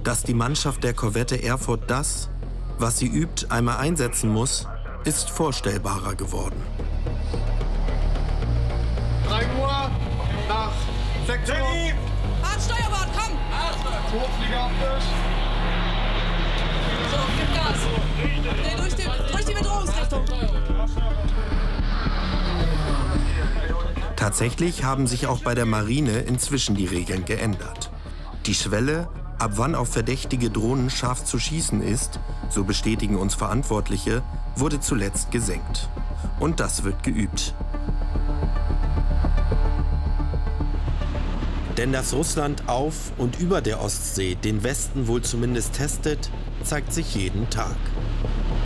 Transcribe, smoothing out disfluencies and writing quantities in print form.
Dass die Mannschaft der Korvette Erfurt das, was sie übt, einmal einsetzen muss, ist vorstellbarer geworden. 3 Uhr nach Sektion. Steuerbord, komm! Hochflieger. So, gib Gas. Nee, durch die Bedrohungsrichtung. Tatsächlich haben sich auch bei der Marine inzwischen die Regeln geändert. Die Schwelle, ab wann auf verdächtige Drohnen scharf zu schießen ist, so bestätigen uns Verantwortliche, wurde zuletzt gesenkt. Und das wird geübt. Denn dass Russland auf und über der Ostsee den Westen wohl zumindest testet, zeigt sich jeden Tag.